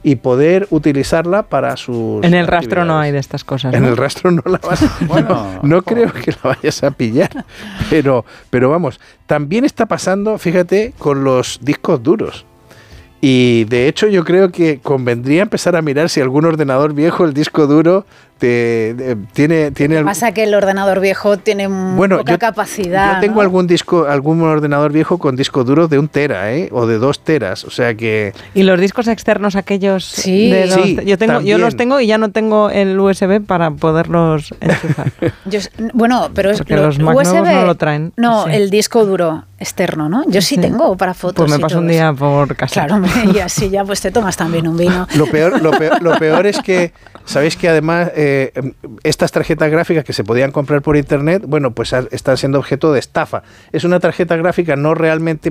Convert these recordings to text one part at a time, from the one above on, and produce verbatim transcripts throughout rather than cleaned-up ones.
y poder utilizarla para sus En el rastro actividades. no hay de estas cosas, En ¿no? el rastro no la vas a... Bueno, no, no creo que la vayas a pillar, pero, pero vamos, también está pasando, fíjate, con los discos duros. Y de hecho yo creo que convendría empezar a mirar si algún ordenador viejo, el disco duro, te, te, tiene... tiene Lo que pasa es que el ordenador viejo tiene bueno, poca yo, capacidad. Yo tengo ¿no? algún disco, algún ordenador viejo con disco duro de un tera, ¿eh? O de dos teras, o sea que... ¿Y los discos externos aquellos? Sí, de dos, sí yo, tengo, yo los tengo y ya no tengo el U S B para poderlos enchufar. Yo, bueno, pero es Porque lo, los Mac U S B, no lo traen. No, sí. El disco duro externo, ¿no? Yo sí, sí tengo para fotos. Pues me paso un día por casa. Claro, y así ya pues te tomas también un vino. Lo peor, lo peor, lo peor es que, ¿sabéis que además eh, estas tarjetas gráficas que se podían comprar por internet, bueno, pues están siendo objeto de estafa? Es una tarjeta gráfica no realmente...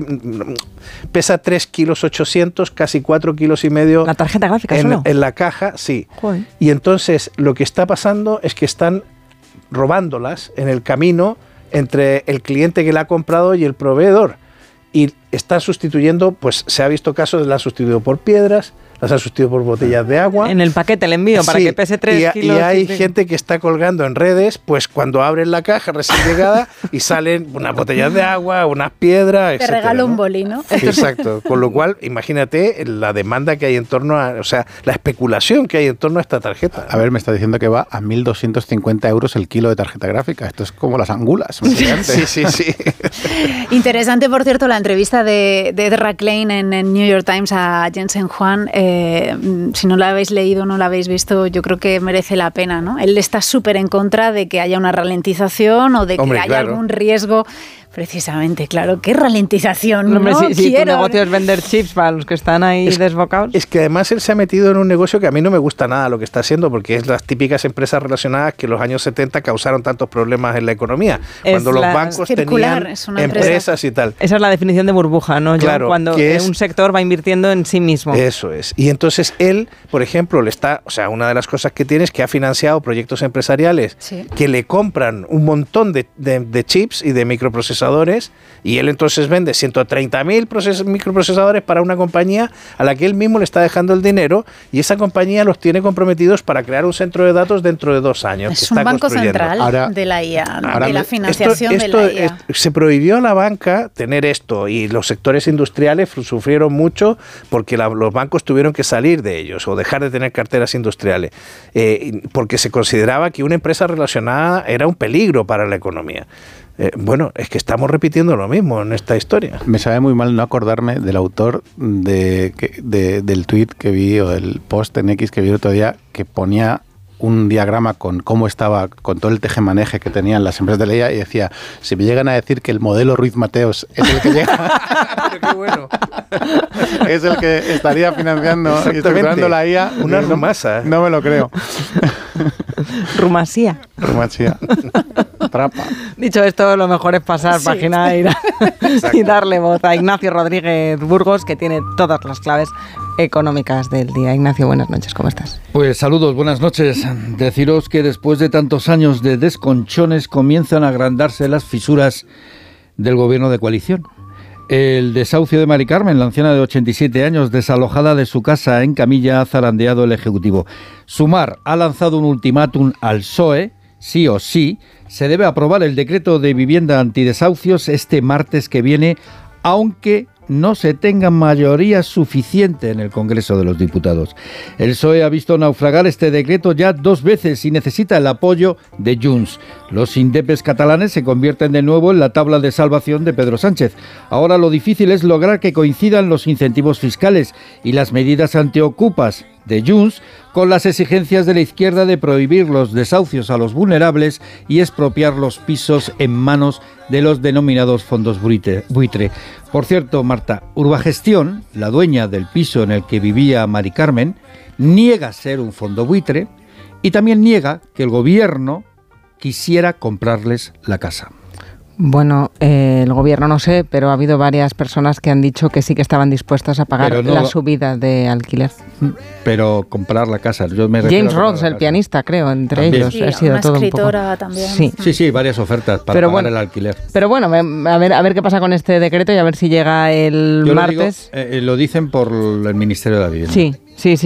Pesa tres kilos ochocientos, casi cuatro kilos y medio. ¿La tarjeta gráfica en, solo? En la caja, sí. Joder. Y entonces lo que está pasando es que están robándolas en el camino entre el cliente que la ha comprado y el proveedor. Y están sustituyendo, pues se ha visto casos, la han sustituido por piedras, las han sustituido por botellas de agua. En el paquete, el envío, para sí, que pese tres y, kilos. Y hay y... gente que está colgando en redes, pues cuando abren la caja recién llegada y salen unas botellas de agua, unas piedras, etcétera. Te regalo un ¿no? boli, ¿no? Exacto. Con lo cual, imagínate la demanda que hay en torno a, o sea, la especulación que hay en torno a esta tarjeta. A ver, me está diciendo que va a mil doscientos cincuenta euros el kilo de tarjeta gráfica. Esto es como las angulas. Sí, sí, sí. Interesante, por cierto, la entrevista de, de Ezra Klein en, en New York Times a Jensen Huang. Eh, si no la habéis leído, no la habéis visto, yo creo que merece la pena, ¿no? Él está súper en contra de que haya una ralentización o de que Hombre, haya claro. algún riesgo. Precisamente, claro, qué ralentización. Hombre, no si, si tu quiero. negocio es vender chips para los que están ahí es, desbocados. Es que además él se ha metido en un negocio que a mí no me gusta nada lo que está haciendo, porque es las típicas empresas relacionadas que en los años setenta causaron tantos problemas en la economía. Es cuando los la, bancos circular, tenían es una empresas empresa. y tal. Esa es la definición de burbuja, ¿no? Claro, Yo, cuando que es, un sector va invirtiendo en sí mismo. Eso es. Y entonces él, por ejemplo, le está, o sea, una de las cosas que tiene es que ha financiado proyectos empresariales sí. que le compran un montón de, de, de chips y de microprocesadores, y él entonces vende ciento treinta mil microprocesadores para una compañía a la que él mismo le está dejando el dinero, y esa compañía los tiene comprometidos para crear un centro de datos dentro de dos años. Es que un está banco central ahora, de la I A, ¿no? ahora de la financiación esto, esto, de la I A. Es, se prohibió a la banca tener esto, y los sectores industriales sufrieron mucho porque la, los bancos tuvieron que salir de ellos o dejar de tener carteras industriales, eh, porque se consideraba que una empresa relacionada era un peligro para la economía. Eh, bueno, es que estamos repitiendo lo mismo en esta historia. Me sabe muy mal no acordarme del autor de, de, del tweet que vi, o del post en X que vi el otro día, que ponía un diagrama con cómo estaba, con todo el tejemaneje que tenían las empresas de la I A, y decía, si me llegan a decir que el modelo Ruiz Mateos es el que llega, pero qué bueno, es el que estaría financiando y estructurando la I A, una no, rumasa. No me lo creo. Rumasía. Rumasía. Trapa. Dicho esto, lo mejor es pasar Sí. página y, y darle voz a Ignacio Rodríguez Burgos, que tiene todas las claves económicas del día. Ignacio, buenas noches, ¿cómo estás? Pues saludos, buenas noches. Deciros que después de tantos años de desconchones comienzan a agrandarse las fisuras del gobierno de coalición. El desahucio de Mari Carmen, la anciana de ochenta y siete años, desalojada de su casa en Camilla, ha zarandeado el Ejecutivo. Sumar ha lanzado un ultimátum al P S O E, sí o sí, se debe aprobar el decreto de vivienda antidesahucios este martes que viene, aunque no se tenga mayoría suficiente en el Congreso de los Diputados. El P S O E ha visto naufragar este decreto ya dos veces y necesita el apoyo de Junts. Los indepes catalanes se convierten de nuevo en la tabla de salvación de Pedro Sánchez. Ahora lo difícil es lograr que coincidan los incentivos fiscales y las medidas antiocupas de Junts con las exigencias de la izquierda de prohibir los desahucios a los vulnerables y expropiar los pisos en manos de los denominados fondos buitre. Por cierto, Marta, Urbagestión, la dueña del piso en el que vivía Mari Carmen, niega ser un fondo buitre y también niega que el gobierno quisiera comprarles la casa. Bueno, eh, el gobierno no sé, pero ha habido varias personas que han dicho que sí que estaban dispuestas a pagar no, la subida de alquiler. Pero comprar la casa. Yo me James Rhodes, el pianista, creo, entre también. ellos. Sí, ha sido una todo escritora un poco. también. Sí. sí, sí, varias ofertas para pero pagar bueno, el alquiler. Pero bueno, a ver, a ver qué pasa con este decreto y a ver si llega el Yo martes. Lo, digo, eh, lo dicen por el Ministerio de la Vivienda. Sí, sí, sí.